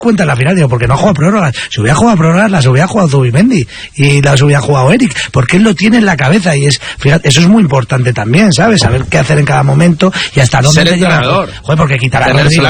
cuenta en la final, digo, porque no ha jugado prórrogas. Si hubiera jugado prórrogas, las hubiera jugado Zubimendi y las hubiera jugado Eric, porque él lo tiene en la cabeza y fíjate, eso es muy importante también, ¿sabes? Saber qué hacer en cada momento y hasta dónde te lleva. Joder, porque quitar a Rodri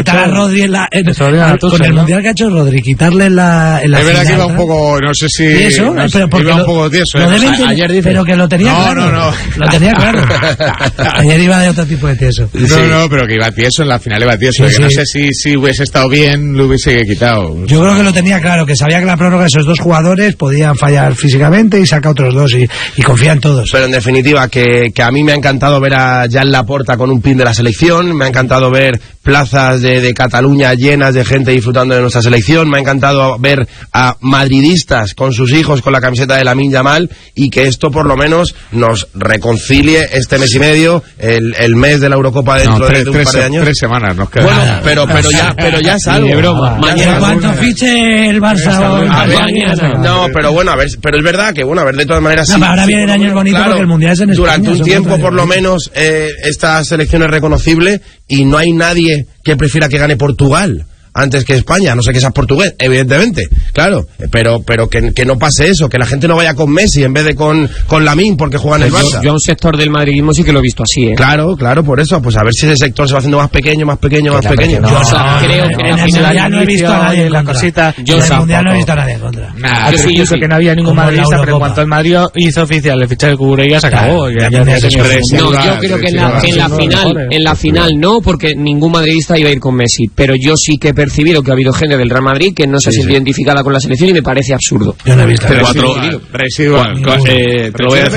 con el mundial que ha hecho Rodri, quitarle en la es verdad que iba un poco, no sé si eso, iba un poco tieso. Ayer dice, pero que lo tenía claro. No. Lo tenía claro. Ayer iba de otro tipo de tieso. No, pero que iba tieso, en la final iba tieso. Sí, no sé si hubiese estado bien, lo hubiese quitado. Yo creo que lo tenía claro, que sabía que la prórroga esos dos jugadores podían fallar físicamente y saca otros dos y confía en todos. Pero en definitiva, que a mí me ha encantado ver a Jan Laporta con un pin de la selección, me ha encantado ver plazas de Cataluña llenas de gente disfrutando de nuestra selección, me ha encantado ver a madridistas con sus hijos con la camiseta de Lamine Yamal, y que esto por lo menos nos reconcilie este mes y medio, el mes de la Eurocopa dentro de un par de años. 3 semanas nos quedan. Bueno, pero ya es algo. Mañana cuánto fiche el Barça mañana. No, pero bueno, a ver, pero es verdad que bueno, a ver, de todas maneras no, ahora vienen años bonitos, claro, porque el mundial es en España. Durante un tiempo por lo menos esta selección es reconocible y no hay nadie que prefiera que gane Portugal antes que España, no sé que seas portugués, evidentemente, claro, pero que no pase eso, que la gente no vaya con Messi en vez de con Lamine porque juega en el Barça. Yo a un sector del madridismo sí que lo he visto así, ¿eh? Claro, por eso, pues a ver si ese sector se va haciendo más pequeño. Yo creo que en el mundial no he visto a nadie en la cosita. En el mundial no he visto a nadie en contra. Yo sé que no había ningún madridista, pero en cuanto el Madrid hizo oficial el fichaje de Cucurella, se acabó. No, yo creo que en la final no, porque ningún madridista iba a ir con Messi, pero yo sí que he percibido que ha habido gente del Real Madrid que no se siente identificada con la selección y me parece absurdo. Yo no he visto residual. Te lo voy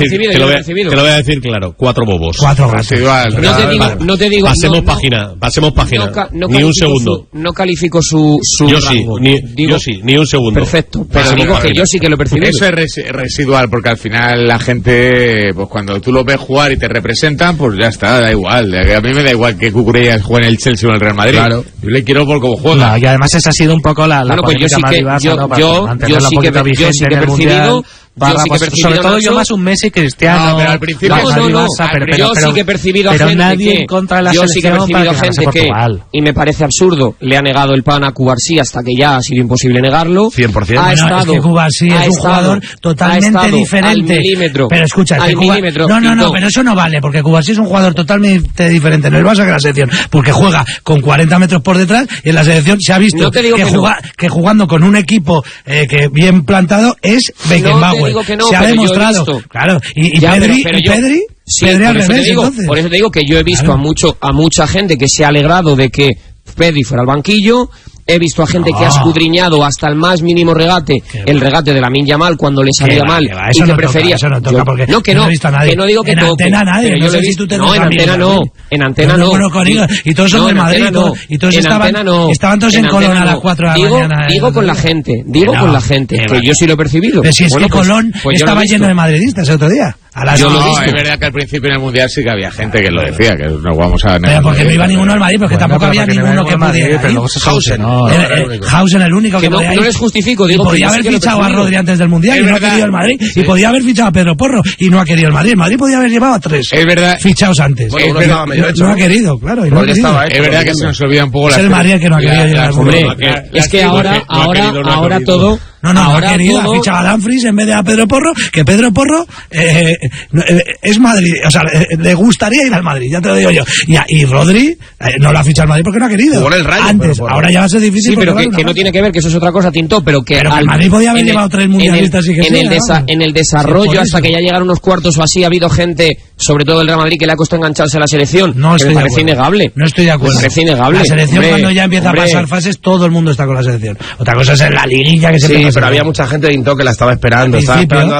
a decir claro, 4 bobos. 4 residual. No te digo. Pasemos página. Ni un segundo. No califico su yo rango. Sí, ni un segundo. Perfecto, pero digo que yo sí que lo he percibido. Eso es residual, porque al final la gente, pues cuando tú lo ves jugar y te representan, pues ya está, da igual. A mí me da igual que Cucurella juegue en el Chelsea o en el Real Madrid. Claro. Yo le quiero por cómo juega. Y además esa ha sido un poco la polémica Madrid-Barça, ¿no? Yo sí que he percibido. Sobre todo yo más un Messi Cristiano. No, pero al principio yo sí que he percibido a gente nadie en contra de la yo sí que he percibido a gente que, y me parece absurdo, le ha negado el pan a Cubarsí hasta que ya ha sido imposible negarlo. 100%. Es que Cubarsí es un jugador totalmente diferente. Pero escucha, no, pero eso no vale, porque Cubarsí es un jugador totalmente diferente en el Barça que en la selección, porque juega con 40 metros por detrás y en la selección se ha visto que jugando con un equipo que bien plantado es Beckenbauer. Se ha demostrado, claro, y Pedri Sí, por eso te digo que yo he visto a mucha gente que se ha alegrado de que Pedri fuera al banquillo. He visto a gente que ha escudriñado hasta el más mínimo regate, el regate de Lamine Yamal cuando le salía mal y que prefería. Eso no toca porque que no digo que toque. En antena nadie, pero yo lo he visto. No, en antena no. En antena no. Y todos son de Madrid, y todos estaban todos en Colón a las 4 de la mañana. Digo con la gente, que yo sí lo he percibido. Pero si es que Colón estaba lleno de madridistas el otro día. Es verdad que al principio en el Mundial sí que había gente que lo decía, que no vamos a... Pero porque no iba ninguno al Madrid, porque tampoco había ninguno que pudiera. Hausen el único que podía ir. No les justifico, digo. Y podía haber fichado a Rodri antes del Mundial y no ha querido el Madrid. Y podía haber fichado a Pedro Porro y no ha querido el Madrid. El Madrid podía haber llevado a 3 fichados antes. No ha querido, claro. Es verdad que se nos olvida un poco la... Es el Madrid que no ha querido llegar al Mundial. Es que ahora todo... No ha querido, ha fichado a Dumfries en vez de a Pedro Porro, que Pedro Porro es Madrid, o sea, le gustaría ir al Madrid, ya te lo digo yo. Y Rodri no lo ha fichado al Madrid porque no ha querido. Jugó en el Rayo, antes, ahora ya va a ser difícil. Sí, pero que no tiene que ver, que eso es otra cosa, Tinto, pero que el Madrid podía haber llevado 3 mundialistas y que en el desarrollo hasta que ya llegaron unos cuartos o así ha habido gente, sobre todo el Real Madrid, que le ha costado engancharse a la selección. No me parece innegable. No estoy de acuerdo. Me parece innegable. La selección cuando ya empieza a pasar fases, todo el mundo está con la selección. Otra cosa es en la liguilla que se empieza. Sí, pero había mucha gente que la estaba esperando. Estaba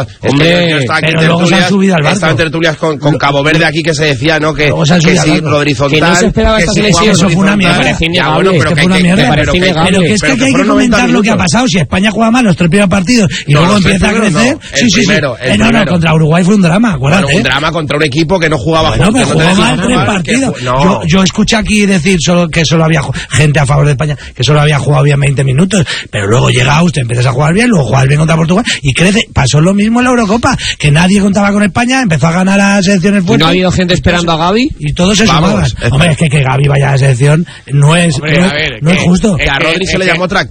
en tertulias con Cabo Verde aquí que se decía, ¿no? Que si Rodrizontal, que no se esperaba esta selección. Eso fue una mierda. Me parece innegable. Pero que es que hay que comentar lo que ha pasado. Si España juega mal los 3 primeros partidos y luego empieza a crecer. Sí. No, contra Uruguay fue un drama, acuérdate. Un drama contra un equipo que no jugaba. Bueno, pero jugó mal 3 partidos. Yo escuché aquí decir que solo había gente a favor de España, que solo había jugado bien 20 minutos, pero luego llega Austria, empiezas a jugar jugar bien, luego jugar bien contra Portugal y crece. Pasó lo mismo en la Eurocopa, que nadie contaba con España, empezó a ganar a las selecciones fuertes. ¿No ha habido gente esperando a Gavi? Y todos se sumaban. Hombre, es que Gavi vaya a la selección no es, hombre, no es justo. Que a Rodri se le llamó